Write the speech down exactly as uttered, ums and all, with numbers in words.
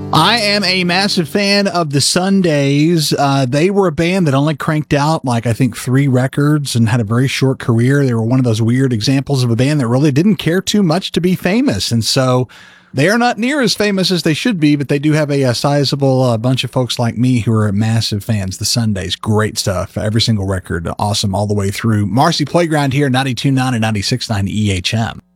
I am a massive fan of the Sundays. Uh, they were a band that only cranked out like I think three records and had a very short career. They were one of those weird examples of a band that really didn't care too much to be famous. And so they are not near as famous as they should be, but they do have a, a sizable uh, bunch of folks like me who are massive fans. The Sundays, great stuff. Every single record, awesome all the way through. Marcy Playground here, ninety-two point nine and ninety-six point nine E H M.